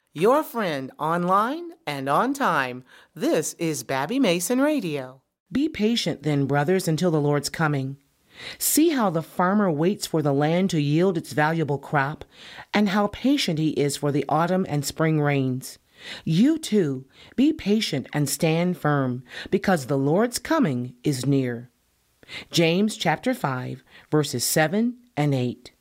Your friend online and on time. This is Babby Mason Radio. Be patient then, brothers, until the Lord's coming. See how the farmer waits for the land to yield its valuable crop, and how patient he is for the autumn and spring rains. You too, be patient and stand firm, because the Lord's coming is near. James chapter 5, verses 7 and 8.